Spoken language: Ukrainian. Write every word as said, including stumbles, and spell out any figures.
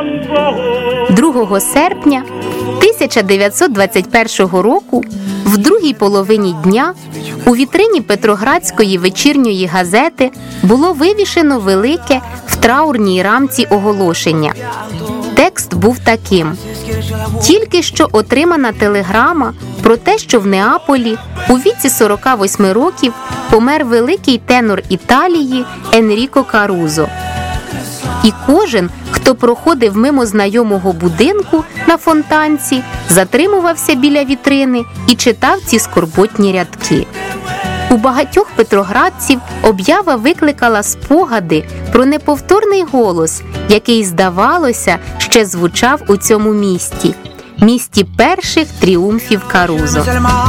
другого серпня тисяча дев'ятсот двадцять першого року в другій половині дня у вітрині Петроградської вечірньої газети було вивішено велике в траурній рамці оголошення. Текст був таким: «Тільки що отримана телеграма про те, що в Неаполі у віці сорока восьми років помер великий тенор Італії Енріко Карузо». І кожен, хто проходив мимо знайомого будинку на Фонтанці, затримувався біля вітрини і читав ці скорботні рядки. У багатьох петроградців об'ява викликала спогади про неповторний голос, який, здавалося, ще звучав у цьому місті – місті перших тріумфів Карузо.